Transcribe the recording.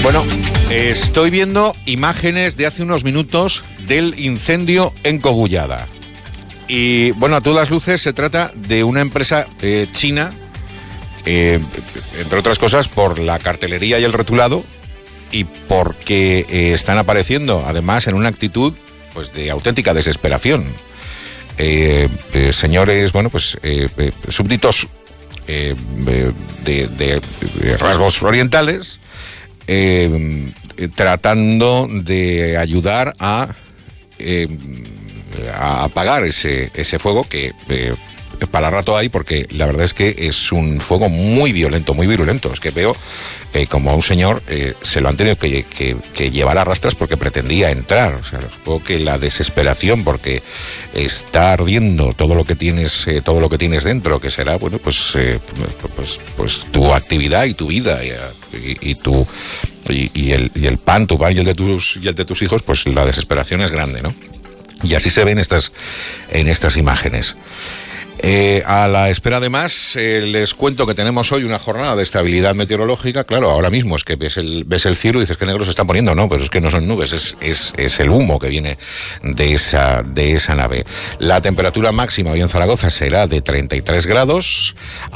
Bueno, estoy viendo imágenes de hace unos minutos del incendio en Cogullada. Y bueno, a todas luces se trata de una empresa china, entre otras cosas por la cartelería y el rotulado, y porque están apareciendo además en una actitud pues de auténtica desesperación. Señores, bueno, pues súbditos de rasgos orientales, tratando de ayudar a apagar ese fuego que para rato hay, porque la verdad es que es un fuego muy violento, muy virulento. Es que veo como a un señor se lo han tenido que llevar a rastras porque pretendía entrar. O sea, supongo que la desesperación porque está ardiendo todo lo que tienes dentro, que será, bueno, pues tu actividad y tu vida y el pan, tu pan y el de tus hijos, pues la desesperación es grande, ¿no? Y así se ven en estas imágenes. A la espera de más, les cuento que tenemos hoy una jornada de estabilidad meteorológica. Claro, ahora mismo es que ves el cielo y dices que negro se están poniendo. No, pero es que no son nubes, es el humo que viene de esa nave. La temperatura máxima hoy en Zaragoza será de 33 grados.